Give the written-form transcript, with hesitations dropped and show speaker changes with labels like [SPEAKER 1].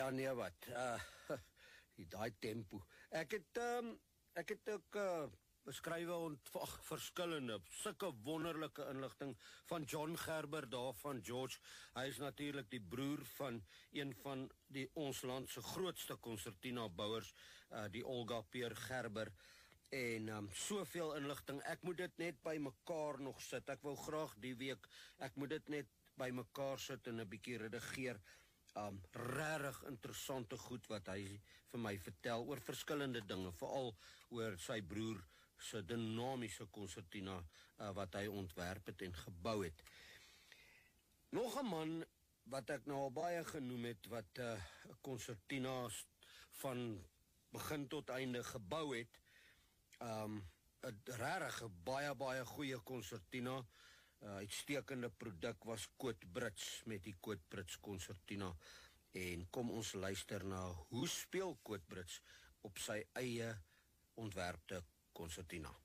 [SPEAKER 1] Ja, nee, wat? Die tempo. Ek het ook beskrywe ontvang, verskillende, sulke wonderlike inligting van John Gerber daar van George. Hy is natuurlik die broer van een van ons land se grootste konsertina bouers, die Olga Peer Gerber. En soveel inligting, ek moet dit net by mekaar nog sit. Ek wou graag die week, ek moet dit net by mekaar sit en 'n bietjie redigeer. Regtig interessante goed wat hy vir my vertel oor verskillende dinge, veral oor sy broer se dinamiese konsertina wat hy ontwerp het en gebou het. Nog 'n man wat ek nou al baie genoem het, wat konsertina van begin tot einde gebou het, 'n regtig baie goeie konsertina, uitstekende produk was Kootbrits met die Kootbrits konsertina. En kom ons luister na hoe speel Kootbrits op sy eie ontwerpte konsertina.